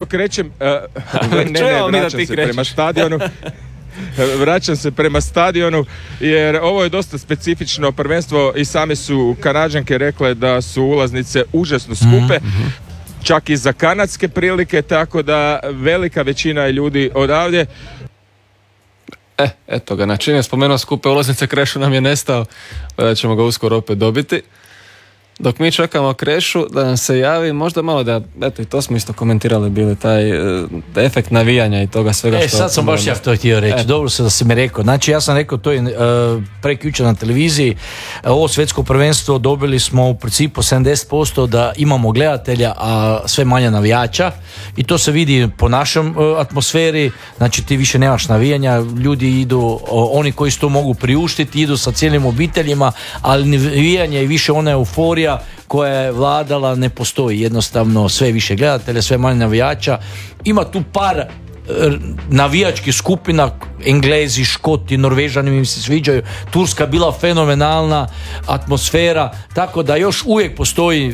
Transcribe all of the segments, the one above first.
krećem, vraćam se prema stadionu. Vraćam se prema stadionu jer ovo je dosta specifično prvenstvo i same su Kanađanke rekle da su ulaznice užasno skupe, čak i za kanadske prilike, tako da velika većina je ljudi odavdje. Eto ga, način je spomenuo skupe ulaznice, Krešu nam je nestao, da ćemo ga uskoro opet dobiti. Dok mi čekamo Krešu da nam se javi, možda malo da, eto i to smo isto komentirali bili, taj efekt navijanja i toga svega što... Sad sam baš ja to htio reći, dobro se da si mi rekao. Znači ja sam rekao to je prekjučer na televiziji, ovo svjetsko prvenstvo dobili smo u principu 70% da imamo gledatelja, a sve manje navijača i to se vidi po našem atmosferi, znači ti više nemaš navijanja, ljudi idu, oni koji to mogu priuštiti, idu sa cijelim obiteljima, ali navijanje i više ona euforija koja je vladala ne postoji, jednostavno sve više gledatelja, sve manje navijača. Ima tu par navijačkih skupina, Englezi, Škoti, Norvežani mi se sviđaju, Turska bila fenomenalna atmosfera, tako da još uvijek postoji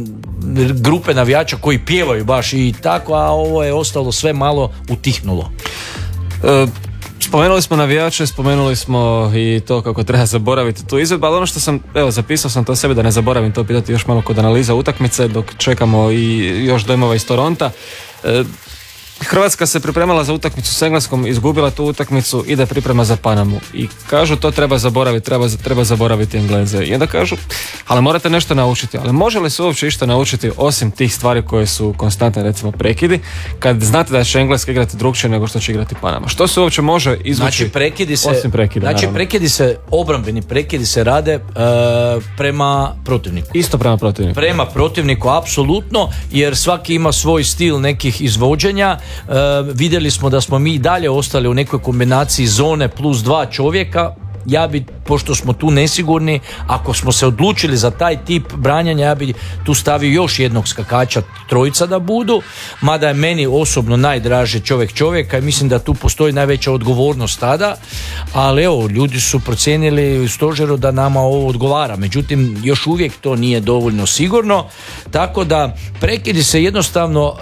grupe navijača koji pjevaju baš i tako, a ovo je ostalo sve malo utihnulo. Spomenuli smo navijače, spomenuli smo i to kako treba zaboraviti tu izvedbu, ali ono što sam, zapisao sam to sebi da ne zaboravim to pitati još malo kod analiza utakmice dok čekamo i još dojmova iz Toronta. Hrvatska se pripremala za utakmicu s Engleskom, izgubila tu utakmicu, ide priprema za Panamu i kažu to treba zaboraviti, treba zaboraviti Engleze i onda kažu, ali morate nešto naučiti, ali može li se uopće išta naučiti osim tih stvari koje su konstantne, recimo prekidi, kad znate da će Engleska igrati drugčije nego što će igrati Panama, što se uopće može izvući osim prekida? Znači prekidi se, obrambeni prekidi se rade prema protivniku. Isto prema protivniku? Prema protivniku, apsolutno, jer svaki ima svoj stil nekih izvođenja. Vidjeli smo da smo mi i dalje ostali u nekoj kombinaciji zone plus 2 čovjeka. Ja bi, pošto smo tu nesigurni, ako smo se odlučili za taj tip branjanja, ja bi tu stavio još jednog skakača, trojica da budu, mada je meni osobno najdraže čovjeka i mislim da tu postoji najveća odgovornost tada, ali evo, ljudi su procijenili u stožeru da nama ovo odgovara, međutim još uvijek to nije dovoljno sigurno, tako da prekidi se jednostavno,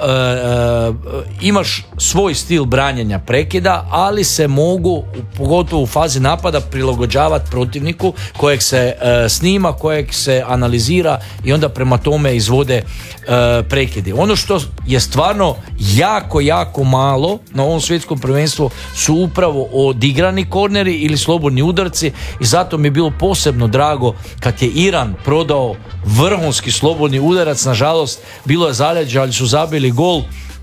imaš svoj stil branjenja prekida, ali se mogu, pogotovo u fazi napada, prilagođavati protivniku kojeg se snima, kojeg se analizira i onda prema tome izvode prekidi. Ono što je stvarno jako malo na ovom svjetskom prvenstvu su upravo odigrani korneri ili slobodni udarci i zato mi je bilo posebno drago kad je Iran prodao vrhunski slobodni udarac, nažalost bilo je zaleđe, ali su zabili gol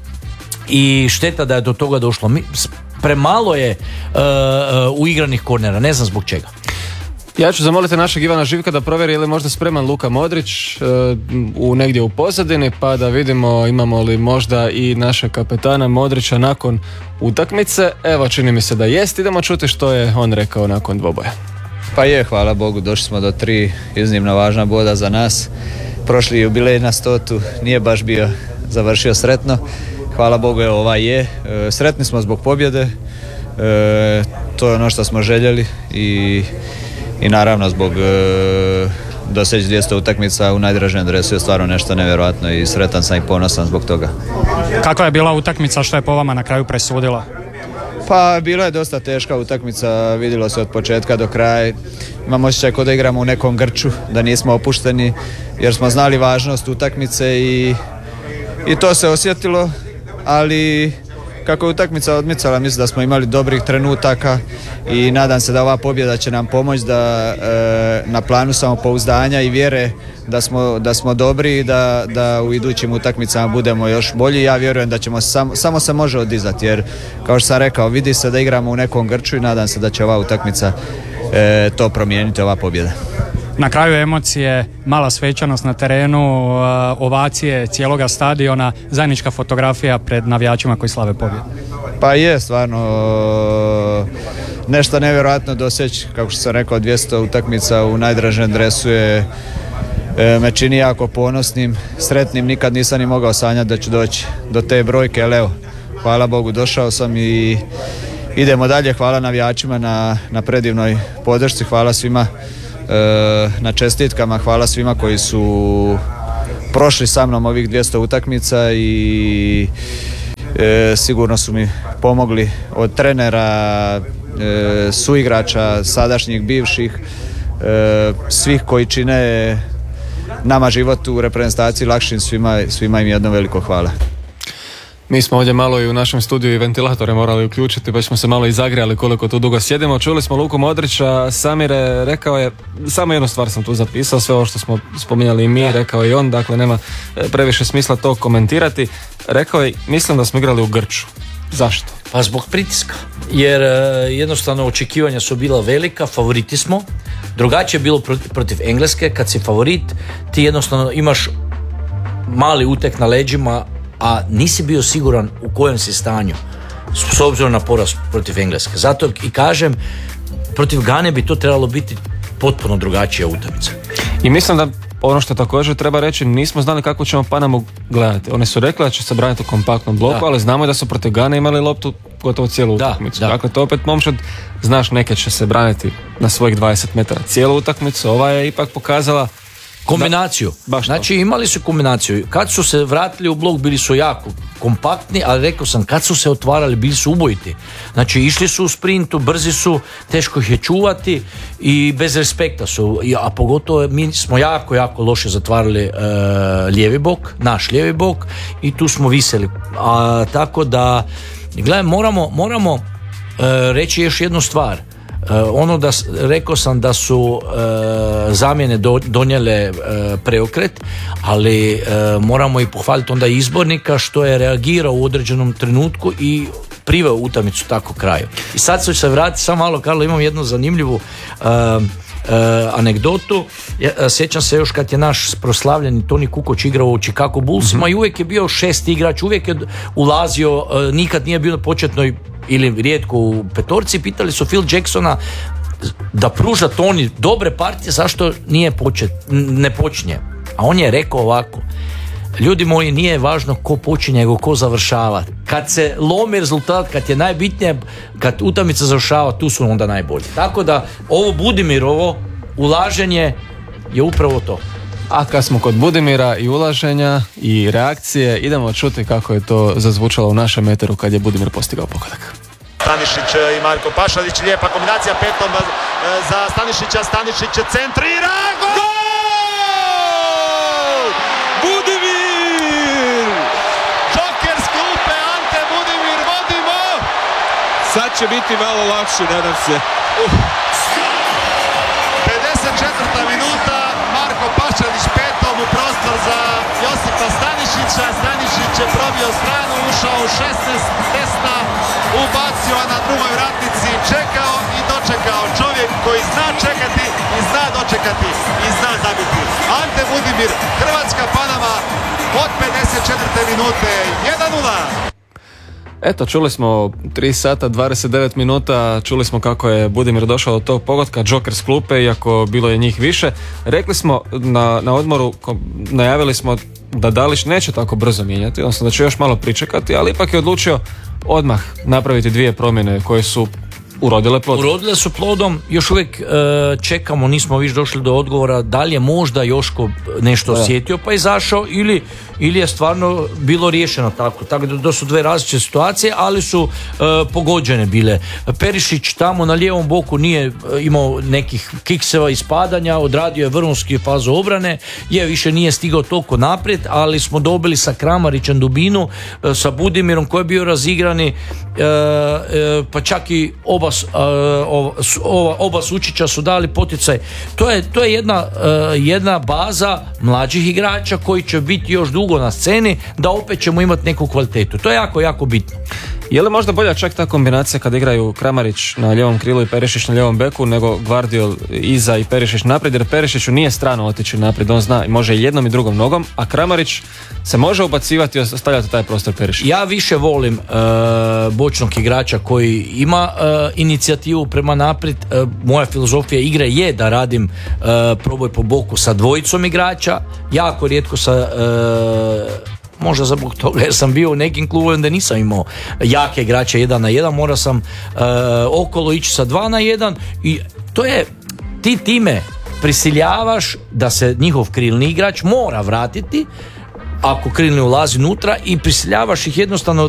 i šteta da je do toga došlo. Premalo je uigranih kornera, ne znam zbog čega. Ja ću zamoliti našeg Ivana Živka da provjeri ili možda spreman Luka Modrić negdje u pozadini, pa da vidimo imamo li možda i našeg kapetana Modrića nakon utakmice. Evo, čini mi se da jest. Idemo čuti što je on rekao nakon dvoboja. Pa je, hvala Bogu, došli smo do 3 iznimno važna boda za nas. Prošli jubilej na 100 nije baš bio završio sretno. Hvala Bogu, evo ovaj je. Sretni smo zbog pobjede. To je ono što smo željeli i naravno zbog doseći 200 utakmica u najdražem dresu je stvarno nešto nevjerojatno i sretan sam i ponosan zbog toga. Kakva je bila utakmica, što je po vama na kraju presudila? Pa bila je dosta teška utakmica, vidjelo se od početka do kraja. Imam osjećaj kao da igramo u nekom grču, da nismo opušteni jer smo znali važnost utakmice i to se osjetilo, ali kako je utakmica odmicala, mislim da smo imali dobrih trenutaka i nadam se da ova pobjeda će nam pomoći da na planu samopouzdanja i vjere da smo dobri i da u idućim utakmicama budemo još bolji. Ja vjerujem da ćemo samo se može odizati jer kao što sam rekao, vidi se da igramo u nekom grču i nadam se da će ova utakmica to promijeniti, ova pobjeda. Na kraju emocije, mala svečanost na terenu, ovacije cijeloga stadiona, zajednička fotografija pred navijačima koji slave pobjedu. Pa je, stvarno nešto nevjerojatno doseći, kako što sam rekao, 200 utakmica u najdražem dresu me čini jako ponosnim, sretnim, nikad nisam ni mogao sanjati da ću doći do te brojke, ali evo, hvala Bogu, došao sam i idemo dalje. Hvala navijačima na predivnoj podršci, hvala svima na čestitkama, hvala svima koji su prošli sa mnom ovih 200 utakmica sigurno su mi pomogli od trenera, suigrača, sadašnjih, bivših, svih koji čine nama život u reprezentaciji lakšim, svima im jedno veliko hvala. Mi smo ovdje malo i u našem studiju i ventilatore morali uključiti, pa smo se malo i zagrijali koliko tu dugo sjedimo. Čuli smo Luku Modrića, Samire rekao je, samo jednu stvar sam tu zapisao, sve ovo što smo spominjali i mi, rekao je i on, dakle nema previše smisla to komentirati. Rekao je, mislim da smo igrali u grču. Zašto? Pa zbog pritiska, jer jednostavno očekivanja su bila velika, favoriti smo. Drugačije je bilo protiv Engleske, kad si favorit, ti jednostavno imaš mali utek na leđima, a nisi bio siguran u kojem si stanju s obzirom na poraz protiv Engleske. Zato i kažem, protiv Gane bi to trebalo biti potpuno drugačija utakmica. I mislim da ono što također treba reći, nismo znali kako ćemo Panamu gledati. Oni su rekli da će se braniti u kompaktnom bloku, ali znamo da su protiv Gane imali loptu gotovo cijelu utakmicu. Dakle, to opet momčad, znaš, neke će se braniti na svojih 20 metara cijelu utakmicu, ova je ipak pokazala kombinaciju. Znači imali su kombinaciju. Kad su se vratili u blok bili su jako kompaktni, ali rekao sam kad su se otvarali bili su ubojiti. Znači išli su u sprintu, brzi su, teško ih je čuvati i bez respekta su. A pogotovo mi smo jako loše zatvarali lijevi bok, naš lijevi bok i tu smo viseli. Tako da gledaj, moramo reći još jednu stvar. Rekao sam da su zamjene donijele preokret, ali moramo i pohvaliti onda izbornika što je reagirao u određenom trenutku i priveo utakmicu tako kraju. I sad ću se vratiti samo malo, Karlo, imam jednu zanimljivu anegdotu. Sjećam se još kad je naš proslavljeni Toni Kukoč igrao u Chicago Bullsima i uvijek je bio 6. igrač, uvijek je ulazio, nikad nije bio na početnoj ili rijetko u petorci. Pitali su Phil Jacksona da pruža Toni dobre partije, zašto ne počinje. A on je rekao ovako: ljudi moji, nije važno ko počinje, nego ko završava. Kad se lomi rezultat, kad je najbitnije, kad utakmica završava, tu su onda najbolji. Tako da ovo Budimirovo ulaženje je upravo to. A kad smo kod Budimira i ulaženja i reakcije, idemo čuti kako je to zazvučalo u našem eteru kad je Budimir postigao pogodak. Stanišić i Marko Pašalić, lijepa kombinacija petom za Stanišića, Stanišić centrira, gol! Budimir! Joker s klupe, Ante Budimir, vodimo! Sad će biti malo lakše, nadam se. 54. minuta, Marko Pašalić petom u prostor za Josipa Stanišića. Stanišić je probio stranu, ušao u 16 tesna, ubacio na drugoj vratnici, čekao i dočekao. Čovjek koji zna čekati i zna dočekati i zna zabiti. Ante Budimir, Hrvatska Panama od 54. minute 1:0. Eto, čuli smo 3 sata 29 minuta, čuli smo kako je Budimir došao do tog pogotka, Joker s klupe, iako bilo je njih više. Rekli smo na odmoru, najavili smo da Dalić neće tako brzo mijenjati, odnosno da će još malo pričekati, ali ipak je odlučio odmah napraviti 2 promjene koje su urodile plodom. Urodile su plodom, još uvijek čekamo, nismo više došli do odgovora da li je možda Joško nešto osjetio pa izašao ili je stvarno bilo riješeno tako da su 2 različite situacije, ali su pogođene bile. Perišić tamo na lijevom boku nije imao nekih kikseva i spadanja, odradio je vrhunski fazu obrane, više nije stigao toliko naprijed, ali smo dobili sa Kramarićem dubinu, sa Budimirom koji je bio razigrani, pa čak i oba Sučića su dali poticaj. To je jedna baza mlađih igrača koji će biti još dugo na sceni, da opet ćemo imati neku kvalitetu. To je jako bitno. Je li možda bolja čak ta kombinacija kad igraju Kramarić na lijevom krilu i Perišić na lijevom beku nego Gvardiol iza i Perišić naprijed, jer Perišiću nije strano otići naprijed, on zna, može i jednom i drugom nogom, a Kramarić se može ubacivati i ostavljati taj prostor Perišića. Ja više volim bočnog igrača koji ima inicijativu prema naprijed. Moja filozofija igre je da radim proboj po boku sa dvojicom igrača, jako rijetko sa možda zbog toga jer sam bio u nekim klubovima da nisam imao jake igrače 1 na 1, morao sam okolo ići sa 2 na 1 i to je, ti time prisiljavaš da se njihov krilni igrač mora vratiti ako krilni ulazi unutra i prisiljavaš ih jednostavno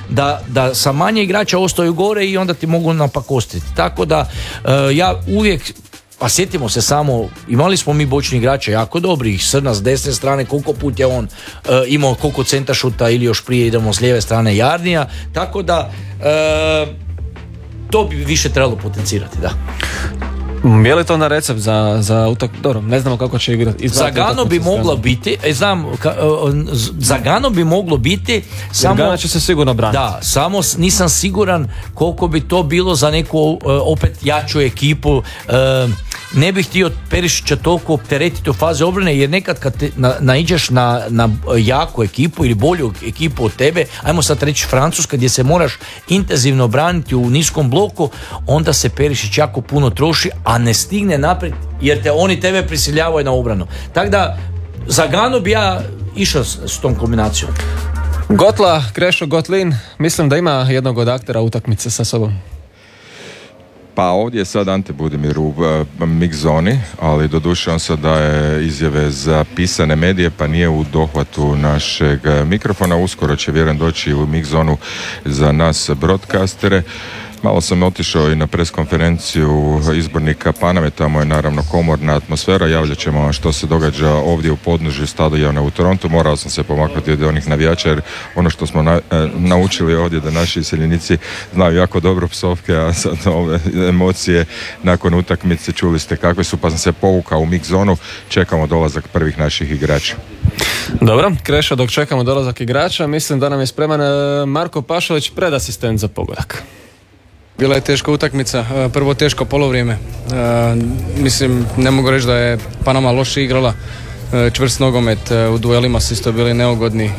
da sa manje igrača ostaju gore i onda ti mogu napakostiti. Tako da ja uvijek, pa sjetimo se samo, imali smo mi bočni igrača jako dobrih, Srna s desne strane, koliko put je on imao koliko centašuta, ili još prije idemo s lijeve strane Jarnija, tako da to bi više trebalo potencirati, da. Je li to na recept za dobro, ne znamo kako će igrati. Zagano bi moglo biti, Zagano bi moglo biti, samo Gana će se sigurno braniti. Da, samo nisam siguran koliko bi to bilo za neku opet jaču ekipu. Ne bih htio Perišića toliko opteretiti u fazi obrane, jer nekad kad naiđeš na jaku ekipu ili bolju ekipu od tebe, ajmo sad reći Francuska, gdje se moraš intenzivno braniti u niskom bloku, onda se Perišić jako puno troši, a ne stigne naprijed jer oni tebe prisiljavaju na obranu. Tako da za Ganu bi ja išao s tom kombinacijom. Gotla, Krešo, Gotlin, mislim da ima jednog od aktera utakmice sa sobom. Pa ovdje je sad Ante Budimir u mix zoni, ali doduše on sad daje izjave za pisane medije, pa nije u dohvatu našeg mikrofona. Uskoro će vjerujem doći u mix zonu za nas broadcastere. Malo sam otišao i na preskonferenciju izbornika Paname, tamo je naravno komorna atmosfera, javljat ćemo vam što se događa ovdje u podnožju stadiona u Torontu. Morao sam se pomaknuti od onih navijača, jer ono što smo naučili ovdje da naši iseljenici znaju jako dobro psovke, a sad ove emocije nakon utakmice čuli ste kakve su, pa sam se povukao u mix zonu, čekamo dolazak prvih naših igrača. Dobro, Krešo, dok čekamo dolazak igrača, mislim da nam je spreman Marko Pašalić, predasistent za pogodak. Bila je teška utakmica, prvo teško polovrijeme. Mislim, ne mogu reći da je Panama loše igrala, čvrst nogomet, u duelima su isto bili neugodni.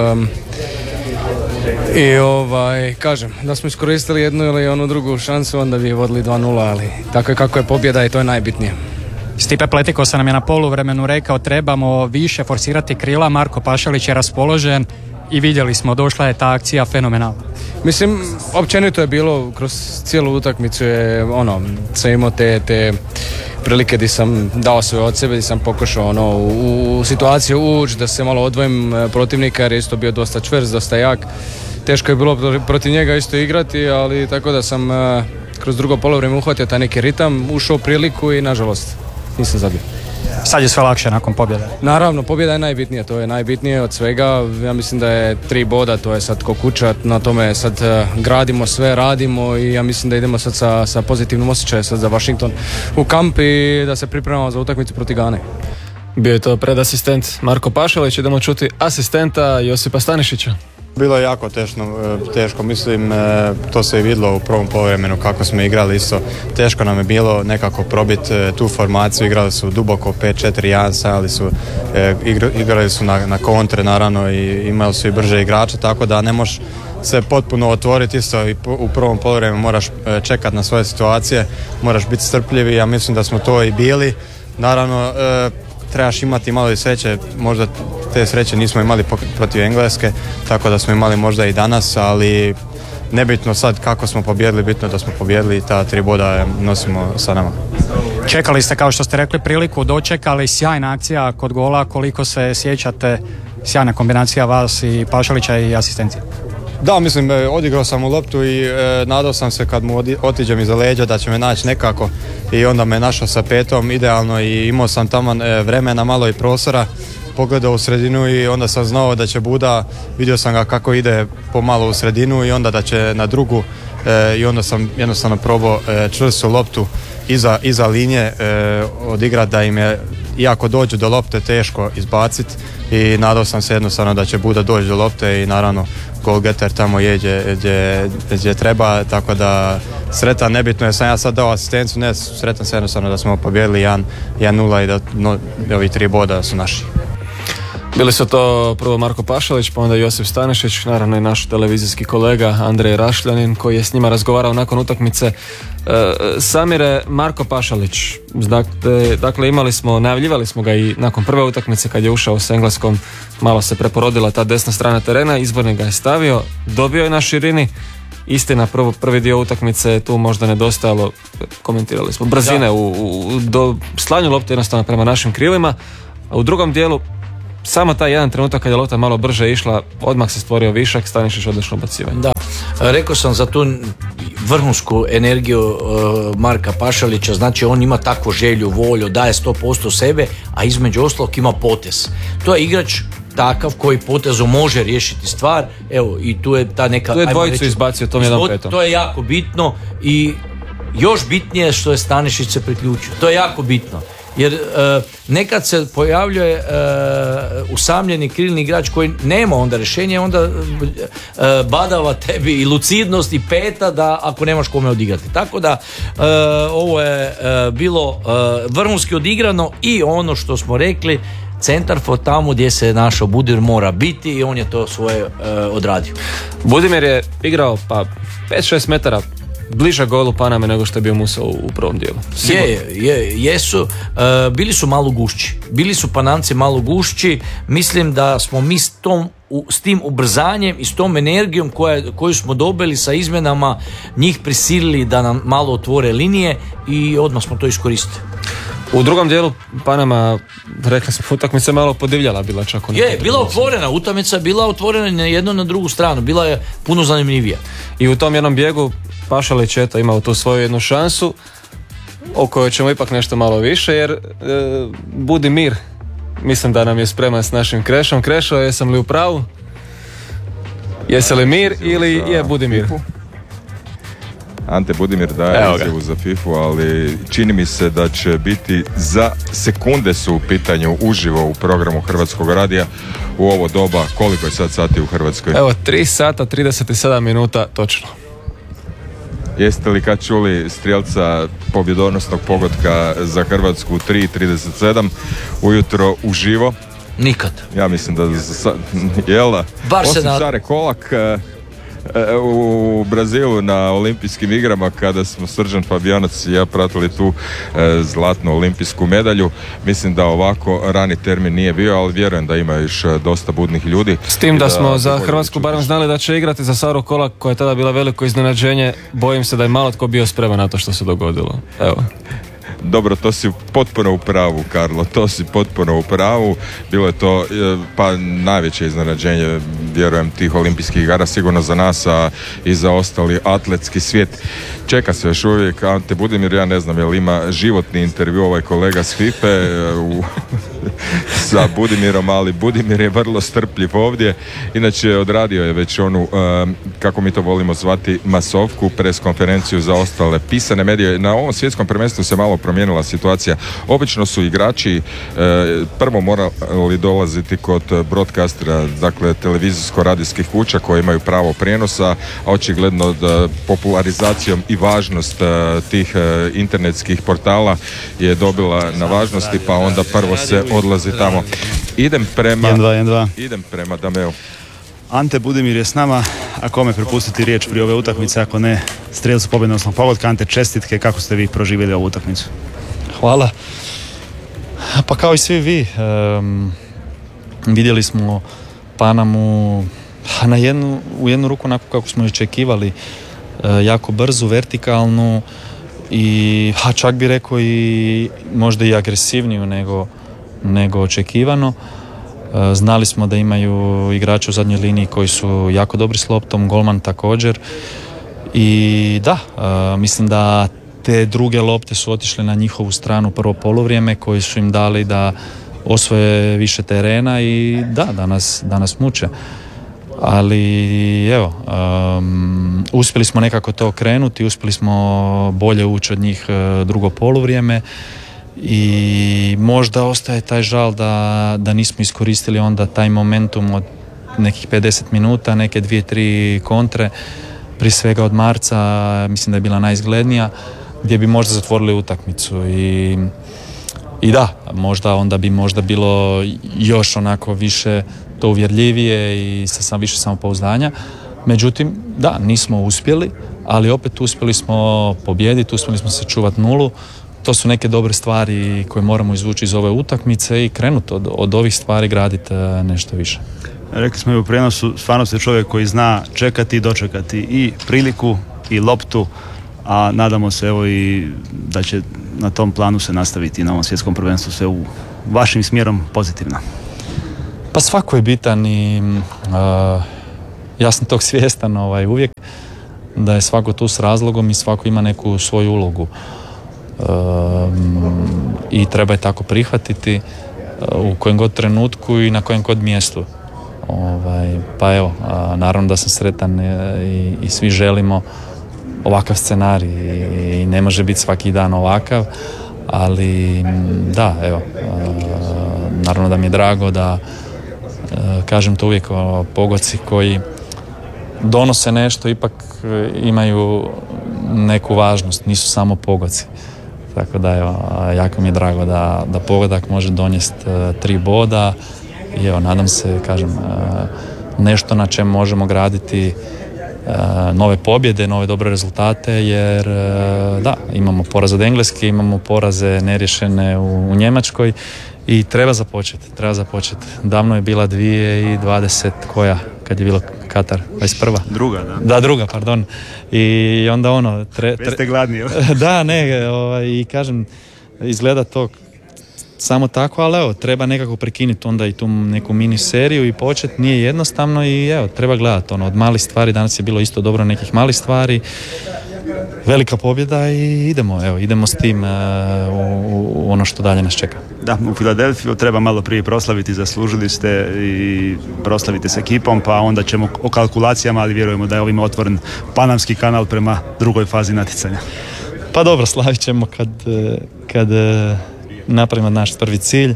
I kažem, da smo iskoristili jednu ili onu drugu šansu, onda bi vodili 2-0, ali tako je kako je pobjeda i to je najbitnije. Stipe Pletikosa nam je na poluvremenu rekao trebamo više forsirati krila, Marko Pašalić je raspoložen i vidjeli smo, došla je ta akcija fenomenalna. Mislim, općenito je bilo kroz cijelu utakmicu je sam imao te prilike gdje sam dao sve od sebe, gdje sam pokušao u situaciju ući, da se malo odvojim protivnika jer je isto bio dosta čvrst, dosta jak. Teško je bilo protiv njega isto igrati, ali tako da sam kroz drugo polovrijeme uhvatio taj neki ritam, ušao u priliku i nažalost nisam zabio. Sad je sve lakše nakon pobjede. Naravno, pobjeda je najbitnija, to je najbitnije od svega. Ja mislim da je 3 boda, to je sad ko kuća, na tome sad gradimo sve, radimo i ja mislim da idemo sad sa pozitivnom osjećajem sad za Washington u kamp i da se pripremamo za utakmicu protiv Gane. Bio je to predasistent Marko Pašalić, idemo čuti asistenta Josipa Stanišića. Bilo je jako teško, mislim, to se je vidjelo u prvom poluvremenu kako smo igrali isto. Teško nam je bilo nekako probiti tu formaciju, igrali su duboko 5-4-1, igrali su na kontre naravno i imali su i brže igrače, tako da ne možeš se potpuno otvoriti isto i u prvom poluvremenu moraš čekati na svoje situacije, moraš biti strpljiv i ja mislim da smo to i bili. Naravno, trebaš imati malo i sreće, možda te sreće nismo imali protiv Engleske, tako da smo imali možda i danas, ali nebitno sad kako smo pobjedili, bitno da smo pobjedili i ta 3 boda nosimo sa nama. Čekali ste, kao što ste rekli, priliku, dočekali, sjajna akcija kod gola, koliko se sjećate, sjajna kombinacija vas i Pašalića i asistencije. Da, mislim, odigrao sam u loptu i nadao sam se kad mu otiđem iza leđa da će me naći nekako i onda me našao sa petom idealno i imao sam tamo vremena, malo i prostora, pogledao u sredinu i onda sam znao da će Buda, vidio sam ga kako ide pomalo u sredinu i onda da će na drugu i onda sam jednostavno probao čvrstu loptu iza linije odigrati da im je, iako dođu do lopte, teško izbaciti i nadao sam se jednostavno da će Buda doći do lopte i naravno goalgetter tamo je gdje treba, tako da sretan, nebitno je sam ja sad dao asistenciju, ne, sretan se jednostavno da smo pobjedili 1-0 i da ovi 3 boda su naši. Bili su to prvo Marko Pašalić, pa onda Josip Stanišić, naravno i naš televizijski kolega Andrej Rašljanin koji je s njima razgovarao nakon utakmice. Samire, Marko Pašalić, dakle najavljivali smo ga i nakon prve utakmice kad je ušao s Engleskom, malo se preporodila ta desna strana terena, izbornik ga je stavio, dobio je na širini. Istina, prvi dio utakmice tu možda nedostajalo, komentirali smo, brzine do slanju lopte jednostavno prema našim krilima, a u drugom dijelu samo taj jedan trenutak kad je lopta malo brže išla, odmah se stvorio višak, Stanišić odlično ubacivanje. Da, Rekao sam za tu vrhunsku energiju Marka Pašalića, znači on ima takvu želju, volju, daje 100% sebe, a između ostalog ima potez. To je igrač takav koji potezom može riješiti stvar, evo i tu je ta neka... Tu je dvojicu izbacio tom jednom petom. To je jako bitno i još bitnije što je Stanišić se priključio. To je jako bitno. Jer nekad se pojavljuje usamljeni krilni igrač koji nema onda rješenje, onda badava tebi i lucidnost i peta da ako nemaš kome odigrati. Tako da ovo je bilo vrhunski odigrano i ono što smo rekli, centarfor tamo gdje se našao Budimir mora biti i on je to svoje odradio. Budimir je igrao 5-6 metara bliže golu Paname nego što je bio Musa u prvom dijelu. Jesu. Bili su malo gušći. Bili su Panamci malo gušći. Mislim da smo mi s tim ubrzanjem i s tom energijom koju smo dobili sa izmjenama njih prisilili da nam malo otvore linije i odmah smo to iskoristili. U drugom dijelu Panama, rekli smo, utakmica je malo podivljala bila čak. Bila otvorena, utakmica je bila otvorena na jednu na drugu stranu, bila je puno zanimljivija. I u tom jednom bijegu Pašalić je imao tu svoju jednu šansu o kojoj ćemo ipak nešto malo više, jer Budimir, mislim da nam je spreman s našim Krešom. Krešo, jesam li u pravu? Jesi li Mir ili je Budimir? Ante Budimir daje izjavu za FIFA, ali čini mi se da će biti za sekunde su u pitanju uživo u programu Hrvatskog radija u ovo doba. Koliko je sad sati u Hrvatskoj? Evo, 3 sata 37 minuta točno. Jeste li kad čuli strijelca pobjedonosnog pogotka za Hrvatsku 3:37 ujutro uživo? Nikad. Ja mislim da jela. Osim Sare Kolak u Brazilu na olimpijskim igrama kada smo Srđan Fabijanac i ja pratili tu zlatnu olimpijsku medalju, mislim da ovako rani termin nije bio, ali vjerujem da ima još dosta budnih ljudi. S tim da smo za Hrvatsku barem znali da će igrati za Saru Kolak koja je tada bila veliko iznenađenje. Bojim se da je malo tko bio spreman na to što se dogodilo. Evo. Dobro, to si potpuno u pravu, Karlo, to si potpuno u pravu. Bilo je to najveće iznenađenje, vjerujem, tih olimpijskih igara, sigurno za nas, a i za ostali atletski svijet. Čeka se još uvijek Ante Budimir, ja ne znam je li ima životni intervju ovaj kolega s FIFA sa Budimirom, ali Budimir je vrlo strpljiv ovdje. Inače, odradio je već onu, kako mi to volimo zvati, masovku, pres konferenciju za ostale pisane medije. Na ovom svjetskom prvenstvu se malo promijenila situacija. Obično su igrači prvo morali dolaziti kod broadcastera, dakle televizijsko-radijskih kuća koje imaju pravo prijenosa, a očigledno da popularizacijom i važnost tih internetskih portala je dobila na važnosti, pa onda prvo se odlazi tamo. Idem prema Dameu. Ante Budimir je s nama, a kome prepustiti riječ prije ove utakmice, ako ne strijelcu pobjednosnog pogotka. Ante, čestitke, kako ste vi proživjeli ovu utakmicu? Hvala. Pa kao i svi vi, vidjeli smo Panamu u jednu ruku onako kako smo očekivali, jako brzu, vertikalnu i čak bi rekao i možda i agresivniju nego očekivano. Znali smo da imaju igrače u zadnjoj liniji koji su jako dobri s loptom, golman također i da, mislim da te druge lopte su otišle na njihovu stranu prvo poluvrijeme koji su im dali da osvoje više terena i da nas muče. Ali evo, uspjeli smo nekako to okrenuti, uspjeli smo bolje ući od njih drugo poluvrijeme i možda ostaje taj žal da nismo iskoristili onda taj momentum od nekih 50 minuta, neke 2-3 kontre, prije svega od Marca, mislim da je bila najizglednija, gdje bi možda zatvorili utakmicu i da, onda bi bilo još onako više to uvjerljivije i sa više samopouzdanja. Međutim, da, nismo uspjeli, ali opet uspjeli smo pobijediti, uspjeli smo se čuvati nulu. To su neke dobre stvari koje moramo izvući iz ove utakmice i krenuti od ovih stvari graditi nešto više. Rekli smo i u prijenosu, stvarno ste čovjek koji zna čekati i dočekati i priliku i loptu, a nadamo se evo i da će na tom planu se nastaviti na ovom svjetskom prvenstvu sve u vašim smjerom pozitivno. Pa svako je bitan i ja sam tog svjestan uvijek, da je svako tu s razlogom i svako ima neku svoju ulogu. I treba je tako prihvatiti u kojem god trenutku i na kojem god mjestu. Pa evo, naravno da sam sretan i svi želimo ovakav scenarij i ne može biti svaki dan ovakav, ali da, evo, naravno da mi je drago da, kažem to uvijek, pogodci koji donose nešto ipak imaju neku važnost, nisu samo pogodci. Tako da evo, jako mi je drago da pogodak može donijeti 3 boda i evo, nadam se, kažem, nešto na čem možemo graditi nove pobjede, nove dobre rezultate, jer da, imamo poraz od Engleske, imamo poraze neriješene u Njemačkoj i treba započeti. Davno je bila 2020 koja, kad je bilo Katar, 21. Druga, pardon. I onda ono... Već ste gladni, jo? Da, ne, i kažem, izgleda to samo tako, ali evo, treba nekako prekinuti onda i tu neku mini seriju i početi, nije jednostavno i evo, treba gledati od malih stvari, danas je bilo isto dobro nekih malih stvari, velika pobjeda i idemo s tim u ono što dalje nas čeka. Da, u Filadelfiju treba malo prije proslaviti, zaslužili ste i proslavite s ekipom, pa onda ćemo o kalkulacijama, ali vjerujemo da je ovim otvoren panamski kanal prema drugoj fazi natjecanja. Pa dobro, slavit ćemo kad napravimo naš prvi cilj.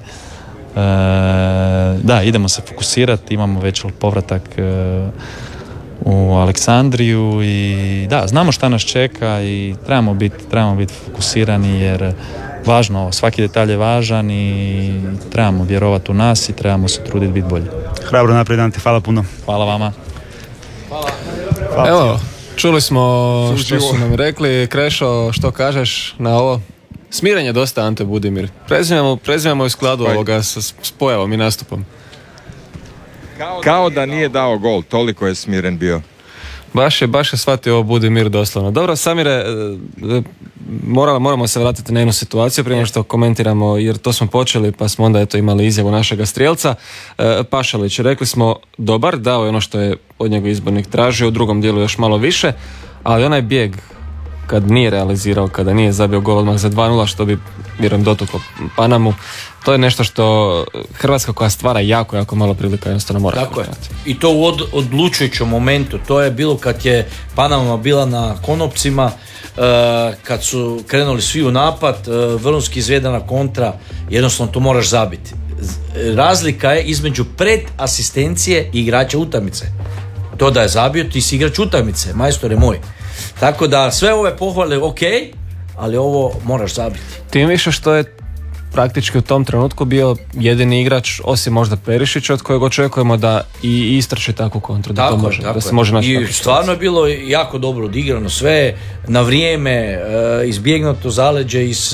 Da, idemo se fokusirati, imamo već povratak u Aleksandriju i da, znamo šta nas čeka i trebamo biti fokusirani jer važno, svaki detalj je važan i trebamo vjerovati u nas i trebamo se truditi biti bolji. Hrabro naprijed, Ante, hvala puno. Hvala vama. Hvala. Evo, čuli smo što su nam rekli. Krešo, što kažeš na ovo? Smiren je dosta Ante Budimir. Prezimamo u skladu ovoga s pojavom i nastupom. Kao da nije dao gol, toliko je smiren bio. Baš je shvatio ovo Budimir doslovno. Dobro, Samire, moramo se vratiti na jednu situaciju prije što komentiramo, jer to smo počeli pa smo onda imali izjavu našega strijelca. Pašalić, rekli smo dobar, dao je ono što je od njega izbornik tražio, u drugom dijelu još malo više, ali onaj bijeg kad nije realizirao, kada nije zabio gol odmah za 2-0, što bi, vjerujem, dotuklo Panamu, to je nešto što Hrvatska koja stvara jako malo prilika jednostavno mora. Tako je. I to u odlučujućem momentu. To je bilo kad je Panama bila na konopcima, kad su krenuli svi u napad, vrhunski izvedena kontra, jednostavno to moraš zabiti. Razlika je između predasistencije i igrača utakmice. To da je zabio, ti si igrač utakmice, majstore moj. Tako da sve ove pohvale ok, ali ovo moraš zabiti. Tim više što je praktički u tom trenutku bio jedini igrač, osim možda Perišića, od kojeg očekujemo da i istrči takvu kontru. Da tako, to može, tako da se može naći. I stvarno je bilo jako dobro odigrano sve, na vrijeme, izbjegnuto zaleđe iz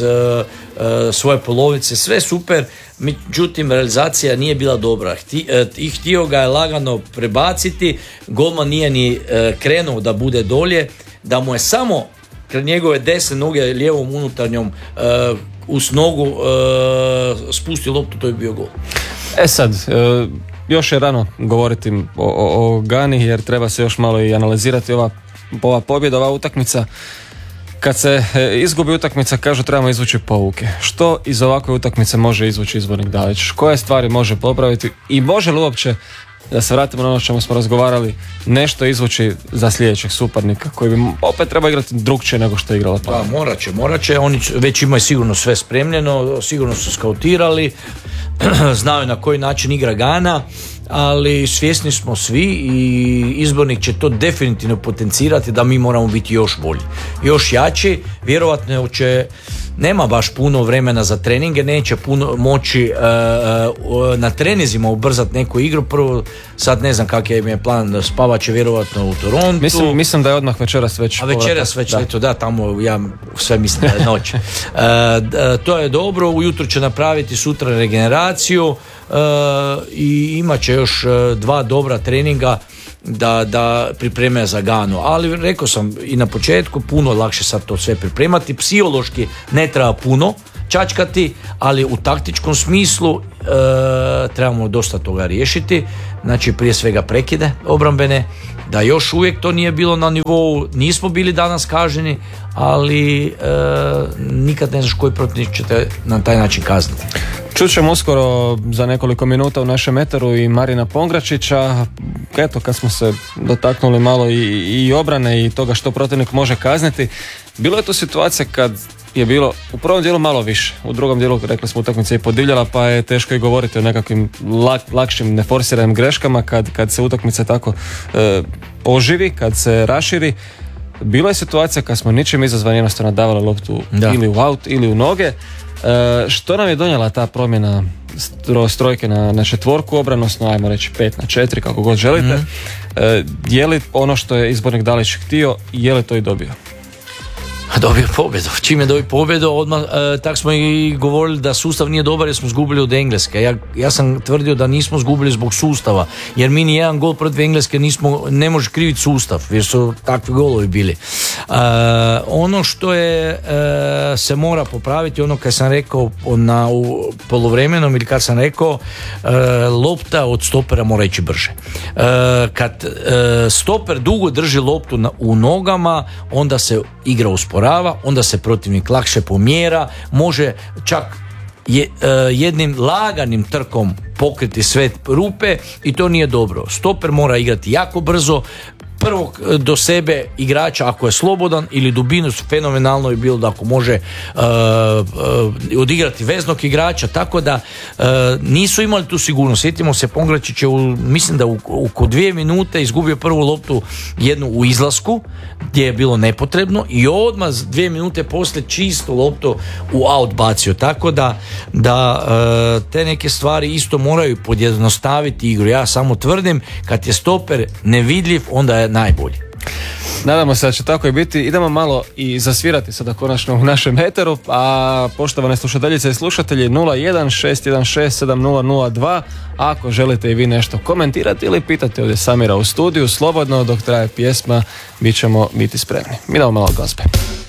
svoje polovice, sve super, međutim realizacija nije bila dobra. Htio ga je lagano prebaciti, golman nije ni krenuo da bude dolje, da mu je samo kraj njegove desne noge lijevom unutarnjom uz nogu spusti loptu, to je bio gol. Sad, još je rano govoriti o Gani, jer treba se još malo i analizirati ova pobjeda, ova utakmica. Kad se izgubi utakmica, kažu trebamo izvući pouke. Što iz ovakve utakmice može izvući izbornik Dalić? Koje stvari može popraviti i može li uopće, da se vratimo na ono čemu smo razgovarali, nešto izvući za sljedećeg suparnika koji bi opet treba igrati drugčije nego što je igrala Panama? Da, morat će, oni već imaju sigurno sve spremljeno, sigurno su skautirali, znaju na koji način igra Gana, ali svjesni smo svi i izbornik će to definitivno potencirati da mi moramo biti još bolji, još jači. Vjerovatno nema baš puno vremena za treninge, neće puno moći na trenizima ubrzati neku igru. Prvo, sad ne znam kakav im je plan, spavat će vjerovatno u Torontu. Mislim da je odmah večeras već. A večeras već, da, tamo ja sve mislim da je noć. To je dobro, ujutro će napraviti sutra regeneraciju i imat će još 2 dobra treninga da pripreme za Ganu, ali rekao sam i na početku, puno lakše sad to sve pripremati, psihološki ne treba puno, čačkati, ali u taktičkom smislu trebamo dosta toga riješiti. Znači prije svega prekide obrambene, da još uvijek to nije bilo na nivou, nismo bili danas kažnjeni, ali nikad ne znaš koji protivnik ćete na taj način kazniti. Čućemo uskoro za nekoliko minuta u našem eteru i Marina Pongračića. Eto, kad smo se dotaknuli malo i obrane i toga što protivnik može kazniti, bilo je to situacija kad je bilo u prvom dijelu malo više, u drugom dijelu rekli smo utakmica je podivljala, pa je teško i govoriti o nekakvim lakšim neforsiranim greškama kad se utakmica tako oživi, kad se raširi. Bilo je situacija kad smo ničim izazvani jednostavno davali loptu ili u aut ili u noge. Što nam je donijela ta promjena strojke na četvorku obranosno, ajmo reći 5-4 kako god želite. Je li ono što je izbornik Dalić htio, je li to i dobio? Dobio pobjedu. Čim je dobio pobjedu, odmah tak smo i govorili da sustav nije dobar jer smo zgubili od Engleske. Ja sam tvrdio da nismo zgubili zbog sustava, jer mi ni jedan gol protiv Engleske ne može kriviti sustav, jer su takvi golovi bili. Ono što je se mora popraviti, ono kad sam rekao u poluvremenom ili kad sam rekao lopta od stopera mora ići brže. Kad stoper dugo drži loptu u nogama, onda se igra usporava, onda se protivnik lakše pomjera, može čak jednim laganim trkom pokriti sve rupe i to nije dobro. Stoper mora igrati jako brzo, prvog do sebe igrača ako je slobodan ili dubinu fenomenalno je bilo da ako može odigrati veznog igrača, tako da nisu imali tu sigurnost. Sjetimo se, Pongračić je mislim da oko 2 minute izgubio prvu loptu jednu u izlasku gdje je bilo nepotrebno i odmah 2 minute poslije čistu loptu u out bacio, tako da te neke stvari isto moraju podjednostaviti igru. Ja samo tvrdim, kad je stoper nevidljiv, onda je najbolji. Nadamo se da će tako i biti. Idemo malo i zasvirati sada konačno u našem eteru, a poštovane slušateljice i slušatelji 01-616-7002, ako želite i vi nešto komentirati ili pitati ovdje Samira u studiju, slobodno, dok traje pjesma, mi ćemo biti spremni. Mi damo malo glazbe.